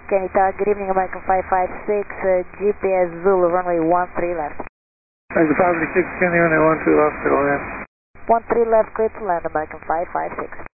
Kenny Tower, good evening, American 556, GPS Zulu, runway 13 left. American 556, Kenny, runway 13 left, go ahead. 13 left, clear to land, American 556.